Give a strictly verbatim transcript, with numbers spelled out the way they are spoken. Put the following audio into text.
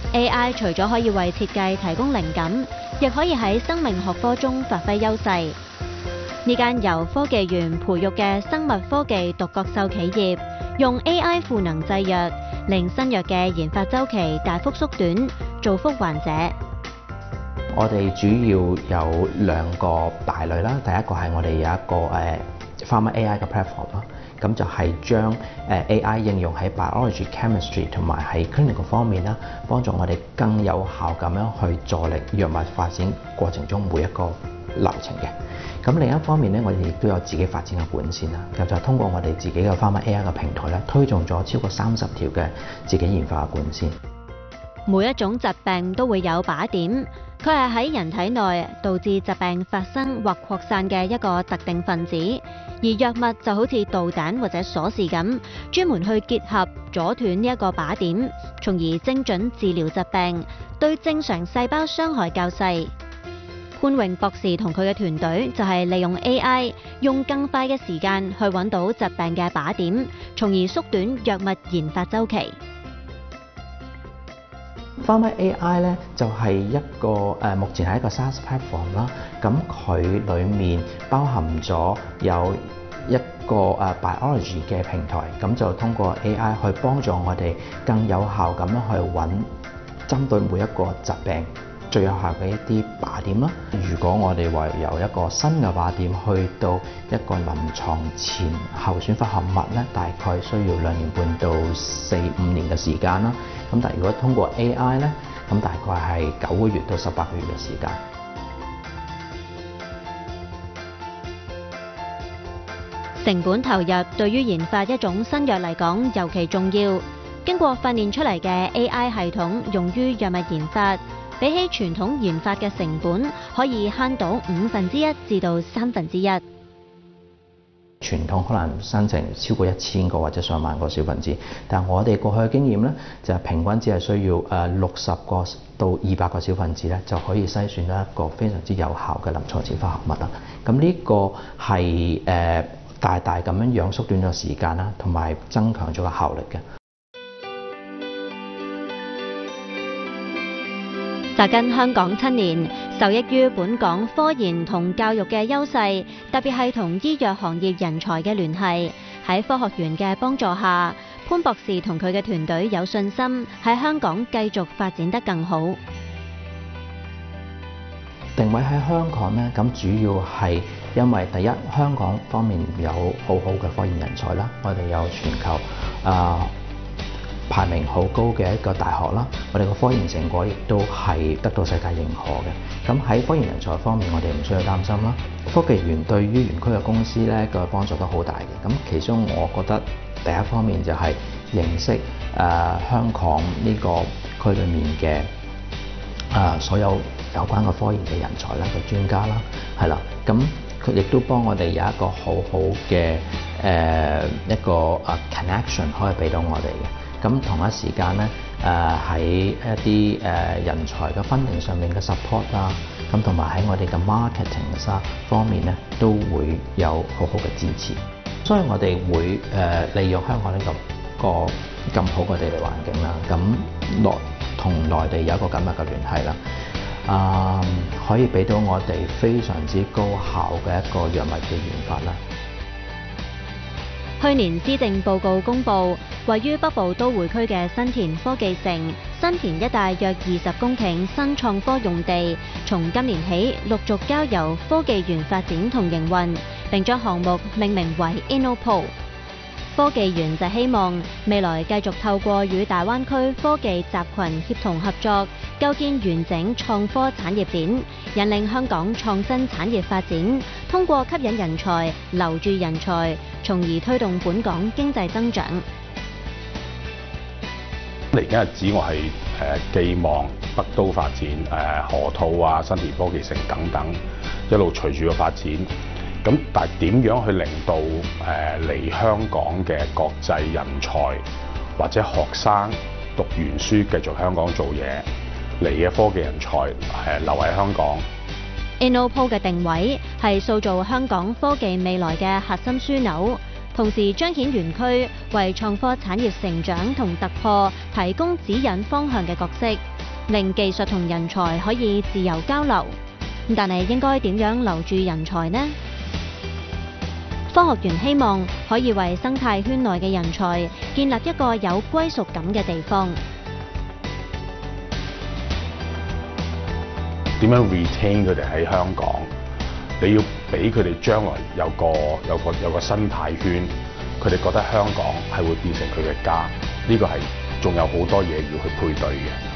A I 除咗可以為設計提供靈感，亦可以喺生命學科中發揮優勢。呢間由科技園培育嘅生物科技獨角獸企業，用 A I 賦能製藥，令新藥嘅研發週期大幅縮短，造福患者。 我哋主要有兩個大類啦，第一個係我哋有一個誒 Pharma A I 嘅 platform 啦，咁就係將誒 A I 應用喺 biology、chemistry 同埋喺 clinical 方面啦，幫助我哋更有效咁樣去助力藥物發展過程中每一個流程嘅。咁另一方面咧，我哋亦都有自己發展嘅管線啦，咁就係通過我哋自己嘅 Pharma A I 嘅平台咧，推動咗超過三十條嘅自己研發嘅管線。 每一種疾病都會有靶點，佢係喺人體內導致疾病發生或擴散嘅一個特定分子，而藥物就好似導彈或者鎖匙咁，專門去結合阻斷呢一個靶點，從而精準治療疾病，對正常細胞傷害較細。潘榮博士同佢嘅團隊就係利用 A I， 用更快嘅時間去揾到疾病嘅靶點，從而縮短藥物研發週期。 Pharma A I 咧就係一個誒，目前係一個 SaaS platform 啦。咁佢裡面包含咗有一個誒 biology 嘅平台，咁就通過 A I 去幫助我哋更有效咁樣去揾針對每一個疾病最有效嘅一啲靶點啦。如果我哋話由一個新嘅靶點去到一個臨床前候選化合物咧，大概需要兩年半到四五年嘅時間啦。咁但係如果通過 A I 咧，咁大概係九個月到十八個月嘅時間。 成本投入對於研發一種新藥嚟講尤其重要。經過訓練出嚟嘅 A I 系統用於藥物研發，比起傳統研發嘅成本，可以慳到五分之一至到三分之一。 傳統可能生成超過一千個或者上萬個小分子，但我哋過去嘅經驗咧，就係平均只係需要誒六十個到二百個小分子咧，就可以篩選到一個非常之有效嘅臨床前化合物啦。咁呢個係誒、呃、大大咁樣樣縮短咗時間啦，同埋增強咗個效率嘅。 扎根香港七年，受益於本港科研同教育嘅優勢，特別係同醫藥行業人才嘅聯繫，喺科學園嘅幫助下，潘博士同佢嘅團隊有信心喺香港繼續發展得更好。 定位喺香港呢，咁主要係因為第一，香港方面有好好嘅科研人才啦，我哋有全球啊、呃排名好高嘅一個大學啦，我哋個科研成果亦都係得到世界認可嘅。咁喺科研人才方面，我哋唔需要擔心啦。科技園對於園區嘅公司咧個幫助都好大嘅。咁其中我覺得第一方面就係認識誒、呃、香港呢個區裡面嘅啊、呃、所有有關嘅科研嘅人才啦、嘅專家啦，係啦。咁佢亦都幫我哋有一個好好嘅誒一個啊 connection 可以俾到我哋嘅。咁同一時間咧，誒喺一啲誒人才嘅分定上面嘅 support 啦，咁同埋喺我哋嘅 marketing 啊方面咧，都會有好好嘅支持。所以我哋會誒利用香港呢個個咁好嘅地理環境啦，咁內同內地有一個緊密嘅聯繫啦，啊、呃、可以俾到我哋非常之高效嘅一個藥物嘅研發啦。 去年施政報告公布，位於北部都會區嘅新田科技城，新田一帶約二十公頃新創科用地，從今年起陸續交由科技園發展同營運，並將項目命名為 InnoPole。科技園就希望未來繼續透過與大灣區科技集群協同合作，構建完整創科產業鏈，引領香港創新產業發展，通過吸引人才、留住人才，從而推動本港經濟增長。 嚟緊日子，我係誒寄望北都發展、誒河套啊、新田科技城等等，一路隨住個發展。咁但係點樣去令到誒嚟香港嘅國際人才或者學生讀完書繼續香港做嘢，嚟嘅科技人才誒留喺香港。 InnoPole 嘅定位係塑造香港科技未來嘅核心樞紐，同時彰顯園區為創科產業成長同突破提供指引方向嘅角色。 令技術同人才可以自由交流。但係應該點樣留住人才呢？科學園希望可以為生態圈內嘅人才建立一個有歸屬感嘅地方。 點樣 retain 佢哋喺香港？你要俾佢哋將來有個有個有個生態圈，佢哋覺得香港係會變成佢嘅家。呢個係仲有好多嘢要去配對嘅。